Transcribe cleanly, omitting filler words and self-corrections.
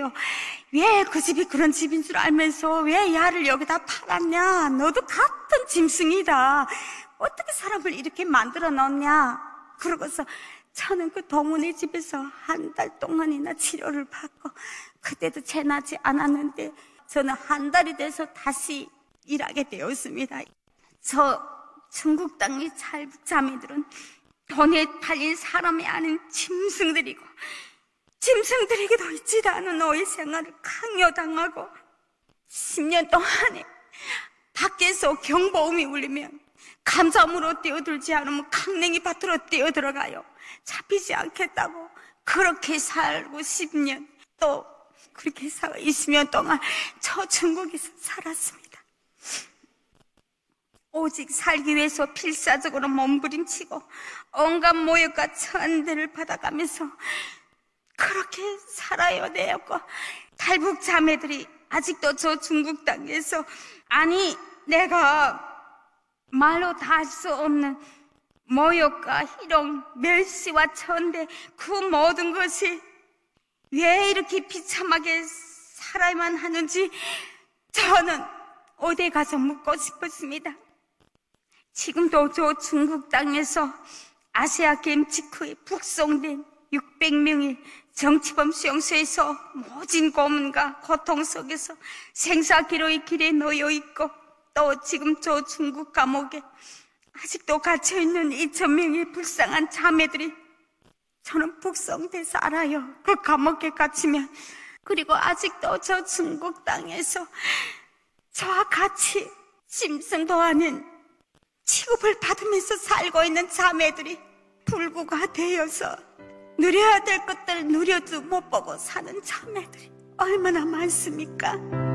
내고 왜 그 집이 그런 집인 줄 알면서 왜 야를 여기다 팔았냐? 너도 같은 짐승이다. 어떻게 사람을 이렇게 만들어 놓냐? 그러고서 저는 그 동문의 집에서 한 달 동안이나 치료를 받고, 그때도 재나지 않았는데 저는 한 달이 돼서 다시 일하게 되었습니다. 저 중국 땅의 찰북자매들은 돈에 팔린 사람이 아닌 짐승들이고, 짐승들에게도 있지도 않은 노예 생활을 강요당하고, 10년 동안에 밖에서 경보음이 울리면 감자무로 뛰어들지 않으면 강냉이 밭으로 뛰어들어가요. 잡히지 않겠다고 그렇게 살고 10년, 또 그렇게 20년 동안 저 중국에서 살았습니다. 오직 살기 위해서 필사적으로 몸부림치고 온갖 모욕과 천대를 받아가면서 그렇게 살아야 되었고, 탈북 자매들이 아직도 저 중국 땅에서, 아니 내가 말로 다 할 수 없는 모욕과 희롱, 멸시와 천대, 그 모든 것이 왜 이렇게 비참하게 살아야만 하는지 저는 어디에 가서 묻고 싶었습니다. 지금도 저 중국 땅에서 아시아 게임 직후에 북송된 600명이 정치범 수용소에서 모진 고문과 고통 속에서 생사기로의 길에 놓여 있고, 또 지금 저 중국 감옥에 아직도 갇혀있는 2,000명의 불쌍한 자매들이, 저는 북송돼서 알아요. 그 감옥에 갇히면. 그리고 아직도 저 중국 땅에서 저와 같이 짐승도 아닌 취급을 받으면서 살고 있는 자매들이 불구가 되어서 누려야 될 것들 누려도 못 보고 사는 자매들이 얼마나 많습니까?